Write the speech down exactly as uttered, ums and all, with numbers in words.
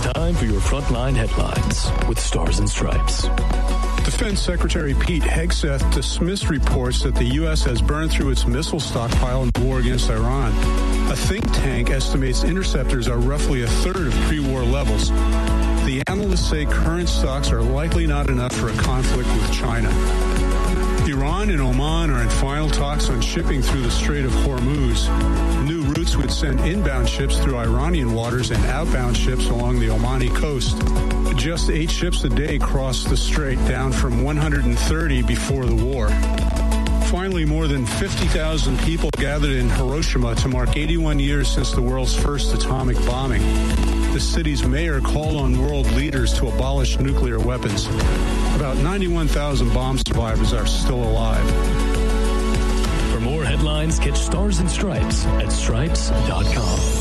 time for your Frontline Headlines with Stars and Stripes. Defense Secretary Pete Hegseth dismissed reports that the U S has burned through its missile stockpile in the war against Iran. A think tank estimates interceptors are roughly a third of pre-war levels. The analysts say current stocks are likely not enough for a conflict with China. Iran and Oman are in final talks on shipping through the Strait of Hormuz. New routes would send inbound ships through Iranian waters and outbound ships along the Omani coast. Just eight ships a day crossed the strait, down from one hundred thirty before the war. Finally, more than fifty thousand people gathered in Hiroshima to mark eighty-one years since the world's first atomic bombing. The city's mayor called on world leaders to abolish nuclear weapons. About ninety-one thousand bomb survivors are still alive. For more headlines, catch Stars and Stripes at stripes dot com.